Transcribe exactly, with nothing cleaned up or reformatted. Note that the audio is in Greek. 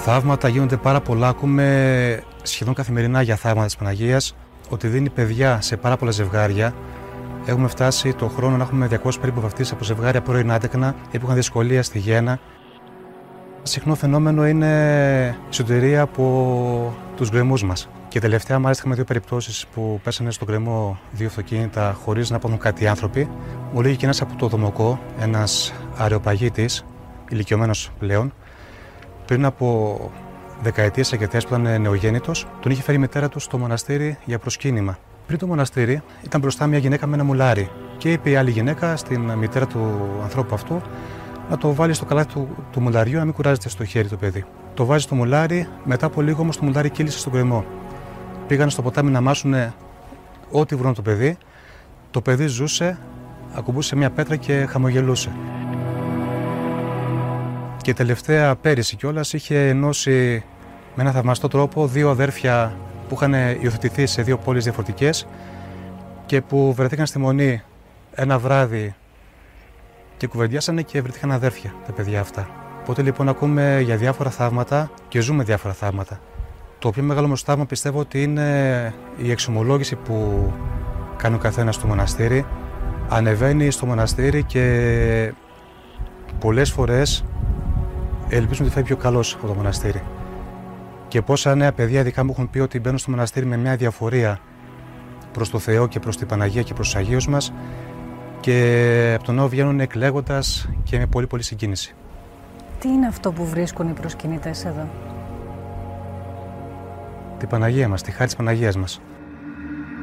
Θαύματα γίνονται πάρα πολλά. Ακούμε σχεδόν καθημερινά για θαύματα της Παναγίας, ότι δίνει παιδιά σε πάρα πολλά ζευγάρια. Έχουμε φτάσει το χρόνο να έχουμε διακόσιες περίπου βαφτίσεις από ζευγάρια πρώην άτεκνα ή που είχαν δυσκολία στη γέννα. Συχνό φαινόμενο είναι η σωτηρία από τους γκρεμούς μας. Και τελευταία, μάλιστα, είχαμε δύο περιπτώσεις που πέσανε στον γκρεμό δύο αυτοκίνητα χωρίς να πάθουν κάτι οι άνθρωποι. Μου λέγει και ένας από το Δομοκό, ένας αρεοπαγίτης, ηλικιωμένος πλέον, πριν από δεκαετίες αρκετές που ήταν νεογέννητος, τον είχε φέρει η μητέρα του στο μοναστήρι για προσκύνημα. Πριν το μοναστήρι ήταν μπροστά μια γυναίκα με ένα μουλάρι και είπε η άλλη γυναίκα στην μητέρα του ανθρώπου αυτού να το βάλει στο καλάθι του, του μουλαριού, να μην κουράζεται στο χέρι το παιδί. Το βάζει στο μουλάρι, μετά από λίγο όμως το μουλάρι κύλησε στον γκρεμό. Πήγαν στο ποτάμι να μάσουν ό,τι βρουν το παιδί. Το παιδί ζούσε, ακουμπούσε μια πέτρα και χαμογελούσε. Και τελευταία πέρυσι κιόλας είχε ενώσει με ένα θαυμαστό τρόπο δύο αδέρφια που είχαν υιοθετηθεί σε δύο πόλεις διαφορετικές και που βρεθήκαν στη Μονή ένα βράδυ και κουβεντιάσανε και βρεθήκαν αδέρφια τα παιδιά αυτά. Οπότε λοιπόν ακούμε για διάφορα θαύματα και ζούμε διάφορα θαύματα. Το πιο μεγάλο όμως θαύμα πιστεύω ότι είναι η εξομολόγηση που κάνει ο καθένας στο μοναστήρι. Ανεβαίνει στο μοναστήρι και πολλές φορές ελπίζουν ότι θα είναι πιο καλός από το μοναστήρι. Και πόσα νέα παιδιά, ειδικά μου έχουν πει ότι μπαίνουν στο μοναστήρι με μια διαφορία προς το Θεό και προς την Παναγία και προς τους Αγίους μας και από τον νέο βγαίνουν εκλέγοντας και με πολύ πολύ συγκίνηση. Τι είναι αυτό που βρίσκουν οι προσκυνητές εδώ? Την Παναγία μας, τη χάρη της Παναγίας μας.